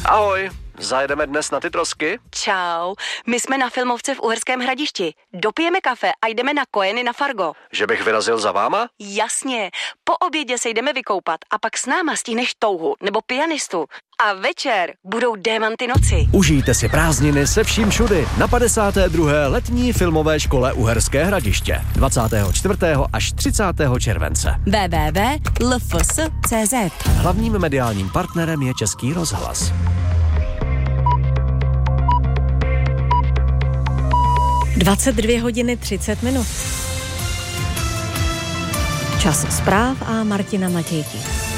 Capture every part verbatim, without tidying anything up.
Ahoj, zajedeme dnes na ty trosky? Čau, my jsme na filmovce v Uherském Hradišti. Dopijeme kafe a jdeme na Kojeny na Fargo. Že bych vyrazil za váma? Jasně, po obědě se jdeme vykoupat a pak s náma stihneš touhu nebo pianistu. A večer budou Démanty noci. Užijte si prázdniny se vším všudy na padesáté druhé letní filmové škole Uherské Hradiště. dvacátého čtvrtého až třicátého července. w w w tečka l f s tečka c z. Hlavním mediálním partnerem je Český rozhlas. dvacet dvě hodiny třicet minut. Čas zpráv a Martina Matějky.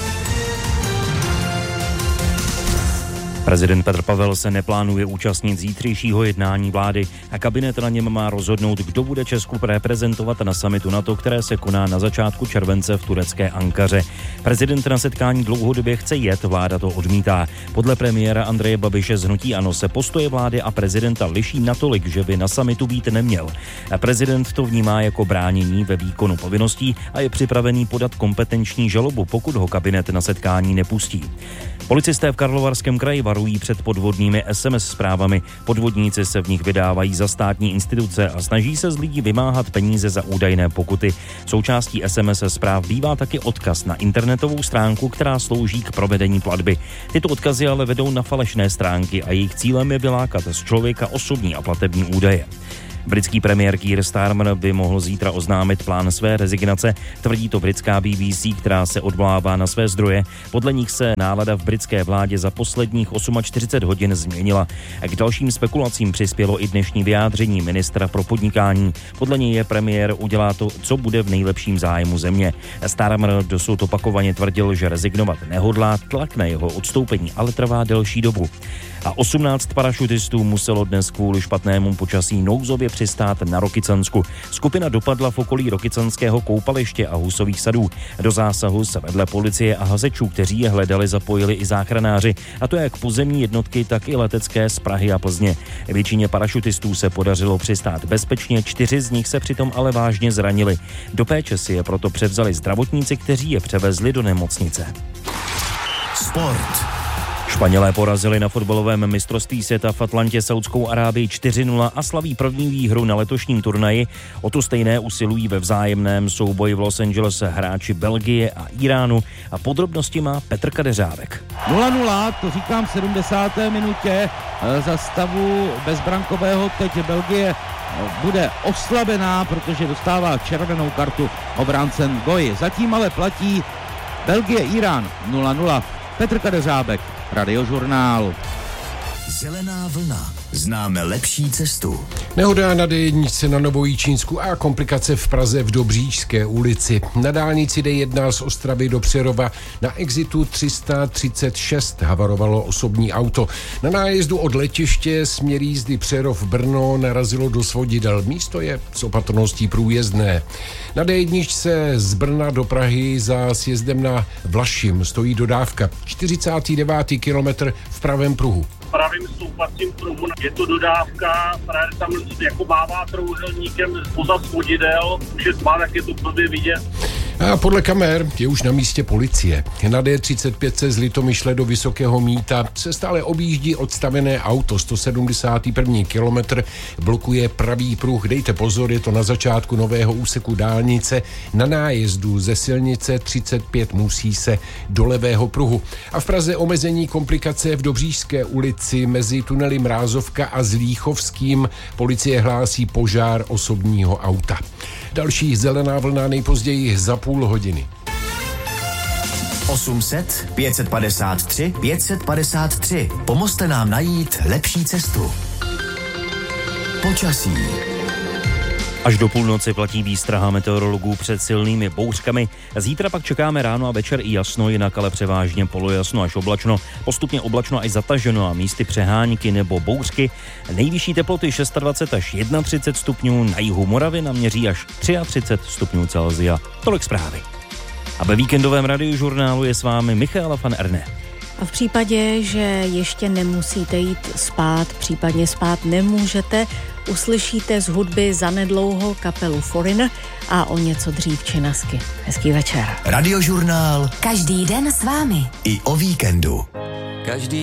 Prezident Petr Pavel se neplánuje účastnit zítřejšího jednání vlády a kabinet na něm má rozhodnout, kdo bude Česku reprezentovat na summitu NATO, které se koná na začátku července v turecké Ankaře. Prezident na setkání dlouhodobě chce jet, vláda to odmítá. Podle premiéra Andreje Babiše z hnutí ANO se postoje vlády a prezidenta liší natolik, že by na summitu být neměl. A prezident to vnímá jako bránění ve výkonu povinností a je připravený podat kompetenční žalobu, pokud ho kabinet na setkání nepustí. Policisté v Karlovarském kraji varují před podvodnými es em es zprávami. Podvodníci se v nich vydávají za státní instituce a snaží se z lidí vymáhat peníze za údajné pokuty. Součástí es em es zpráv bývá taky odkaz na internetovou stránku, která slouží k provedení platby. Tyto odkazy ale vedou na falešné stránky a jejich cílem je vylákat z člověka osobní a platební údaje. Britský premiér Keir Starmer by mohl zítra oznámit plán své rezignace, tvrdí to britská bé bé cé, která se odvolává na své zdroje. Podle nich se nálada v britské vládě za posledních čtyřicet osm hodin změnila. A k dalším spekulacím přispělo i dnešní vyjádření ministra pro podnikání. Podle něj je premiér udělá to, co bude v nejlepším zájmu země. Starmer dosud opakovaně tvrdil, že rezignovat nehodlá, tlak na jeho odstoupení ale trvá delší dobu. A osmnáct parašutistů muselo dnes kvůli špatnému počasí nouzově přistát na Rokycansku. Skupina dopadla v okolí Rokycanského koupaliště a Husových sadů. Do zásahu se vedle policie a hasičů, kteří je hledali, zapojili i záchranáři, a to jak pozemní jednotky, tak i letecké z Prahy a Plzně. Většině parašutistů se podařilo přistát bezpečně, čtyři z nich se přitom ale vážně zranili. Do péče si je proto převzali zdravotníci, kteří je převezli do nemocnice. Sport. Španělé porazili na fotbalovém mistrovství světa v Atlantě Saudskou Arábii čtyři nula a slaví první výhru na letošním turnaji. O to stejné usilují ve vzájemném souboji v Los Angeles hráči Belgie a Iránu. A podrobnosti má Petr Kadeřávek. nula nula, to říkám v sedmdesáté minutě. Za stavu bezbrankového teď Belgie bude oslabená, protože dostává červenou kartu obránce Ngoji. Zatím ale platí Belgie-Irán nula nula. Petr Kadeřábek, Radiožurnál. Zelená vlna. Známe lepší cestu. Nehoda na dé jedna na Novojičínsku a komplikace v Praze v Dobříšské ulici. Na dálnici dé jedna z Ostravy do Přerova na exitu tři sta třicet šest havarovalo osobní auto. Na nájezdu od letiště směr jízdy Přerov-Brno narazilo do svodidel. Místo je s opatrností průjezdné. Na dé jedna se z Brna do Prahy za sjezdem na Vlašim stojí dodávka. čtyřicátý devátý kilometr v pravém pruhu. Pravým stoupacím pruhu. Je to dodávka, právě tam jako mává trouhelníkem spoza svodidel, už je tmá, tak je to blbě vidět. A podle kamer je už na místě policie. Na dé třicet pět z Litomyšle do Vysokého Mýta se stále objíždí odstavené auto. sto sedmdesátý první kilometr blokuje pravý pruh. Dejte pozor, je to na začátku nového úseku dálnice. Na nájezdu ze silnice třicet pět musí se do levého pruhu. A v Praze omezení komplikace v Dobříšské ulici mezi tunely Mrázovka a Zlíchovským. Policie hlásí požár osobního auta. Další zelená vlna nejpozději za půl hodiny. osm set, pět set padesát tři, pět set padesát tři. Pomozte nám najít lepší cestu. Počasí. Až do půlnoci platí výstraha meteorologů před silnými bouřkami. Zítra pak čekáme ráno a večer i jasno, jinak ale převážně polojasno až oblačno. Postupně oblačno až zataženo a místy přehánky nebo bouřky. Nejvyšší teploty dvacet šest až třicet jedna stupňů, na jihu Moravy naměří až třicet tři stupňů Celsia. Tolik zprávy. A ve víkendovém radiožurnálu je s vámi Michaela van Erne. A v případě, že ještě nemusíte jít spát, případně spát nemůžete, uslyšíte z hudby zanedlouho kapelu Foreigner a o něco dřív Činasky. Hezký večer. Radiožurnál. Každý den s vámi. I o víkendu. Každý